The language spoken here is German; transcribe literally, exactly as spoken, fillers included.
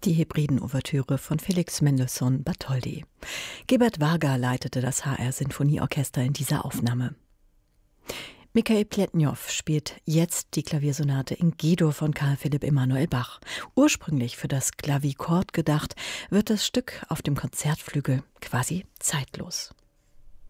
Die Hebriden-Ouvertüre von Felix Mendelssohn Bartholdy. Gebert Varga leitete das H R-Sinfonieorchester in dieser Aufnahme. Mikhail Pletnjow spielt jetzt die Klaviersonate in G-Dur von Karl Philipp Emanuel Bach. Ursprünglich für das Klavichord gedacht, wird das Stück auf dem Konzertflügel quasi zeitlos.